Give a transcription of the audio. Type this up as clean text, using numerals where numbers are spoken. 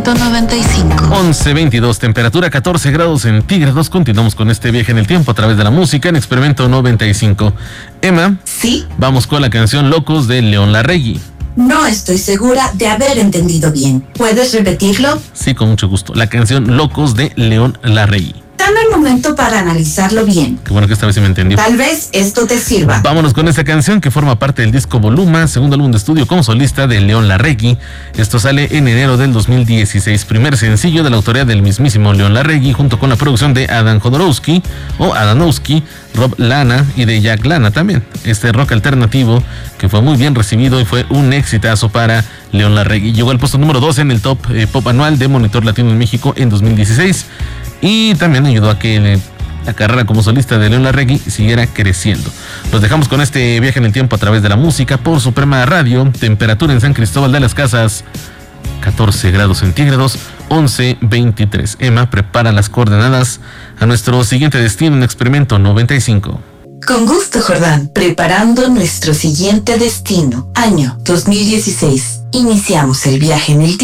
Experimento 95. 11:22, temperatura 14 grados centígrados. Continuamos con este viaje en el tiempo a través de la música en Experimento 95. Emma. Sí. Vamos con la canción Locos de León Larregui. No estoy segura de haber entendido bien. ¿Puedes repetirlo? Sí, con mucho gusto. La canción Locos de León Larregui. Dame un momento para analizarlo bien. Qué bueno que esta vez sí me entendió. Tal vez esto te sirva. Vámonos con esta canción que forma parte del disco Voluma, segundo álbum de estudio como solista de León Larregui. Esto sale en enero del 2016. Primer sencillo de la autoría del mismísimo León Larregui, junto con la producción de Adam Jodorowsky o Adanowski, Rob Lana y de Jack Lana también. Este rock alternativo que fue muy bien recibido y fue un exitazo para León Larregui. Llegó al puesto número 12 en el top pop anual de Monitor Latino en México en 2016 y también ayudó a que la carrera como solista de León Larregui siguiera creciendo. Los dejamos con este viaje en el tiempo a través de la música por Suprema Radio. Temperatura en San Cristóbal de las Casas 14 grados centígrados, 11:23. Emma prepara las coordenadas a nuestro siguiente destino en Experimento 95. Con gusto, Jordán. Preparando nuestro siguiente destino. Año 2016. Iniciamos el viaje en el tiempo.